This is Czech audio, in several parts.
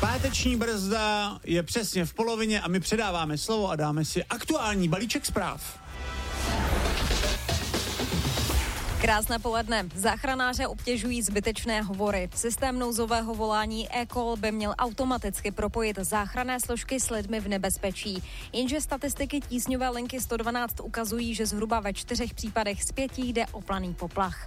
Páteční brzda je přesně v polovině a my předáváme slovo a dáme si aktuální balíček zpráv. Krásné poledne. Záchranáře obtěžují zbytečné hovory. Systém nouzového volání eCall by měl automaticky propojit záchranné složky s lidmi v nebezpečí. Jenže statistiky tísňové linky 112 ukazují, že zhruba ve 4 případech z 5 jde o planý poplach.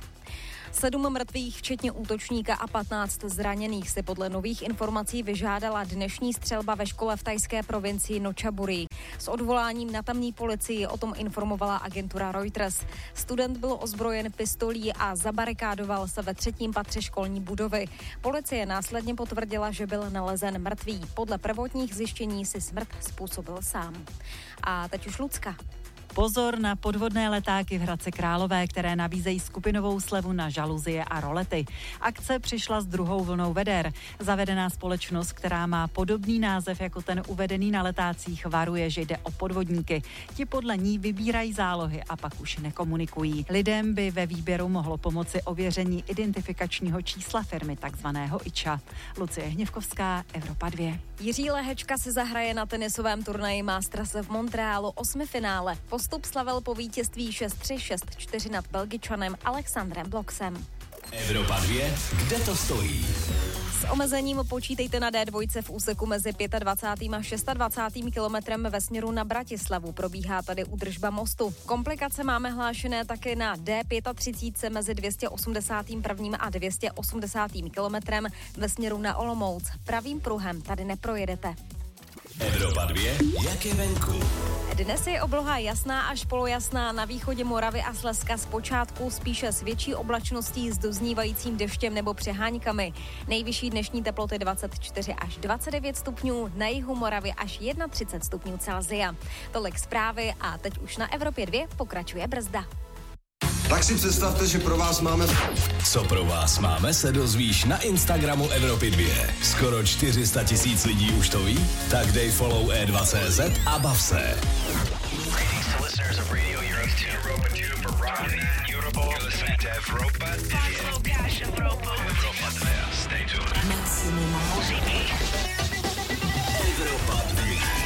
7 mrtvých, včetně útočníka a 15 zraněných si podle nových informací vyžádala dnešní střelba ve škole v thajské provincii Nochaburí. S odvoláním na tamní policii o tom informovala agentura Reuters. Student byl ozbrojen pistolí a zabarikádoval se ve 3. patře školní budovy. Policie následně potvrdila, že byl nalezen mrtvý. Podle prvotních zjištění si smrt způsobil sám. A teď už Lucka. Pozor na podvodné letáky v Hradci Králové, které nabízejí skupinovou slevu na žaluzie a rolety. Akce přišla s druhou vlnou veder. Zavedená společnost, která má podobný název jako ten uvedený na letácích, varuje, že jde o podvodníky. Ti podle ní vybírají zálohy a pak už nekomunikují. Lidem by ve výběru mohlo pomoci ověření identifikačního čísla firmy, takzvaného IČA. Lucie Hněvkovská, Evropa 2. Jiří Lehečka si zahraje na tenisovém turnaji Masters v Montrealu 8. finále. Postup slavil po vítězství 6-3, 6-4 nad Belgičanem Alexandrem Bloxem. Evropa 2, kde to stojí? S omezením počítejte na D2 v úseku mezi 25. a 26. kilometrem ve směru na Bratislavu. Probíhá tady údržba mostu. Komplikace máme hlášené také na D35 mezi 281. a 280. kilometrem ve směru na Olomouc. Pravým pruhem tady neprojedete. Evropa 2, jak je venku? Dnes je obloha jasná až polojasná, na východě Moravy a Slezska zpočátku spíše s větší oblačností s doznívajícím deštěm nebo přeháňkami. Nejvyšší dnešní teploty 24 až 29 stupňů, na jihu Moravy až 31 stupňů Celsia. Tolik zprávy a teď už na Evropě 2 pokračuje brzda. Tak si představte, že pro vás máme... Co pro vás máme, se dozvíš na Instagramu Evropy 2. Skoro 400 000 lidí už to ví? Tak dej follow E2CZ a bav se. Evropa 2.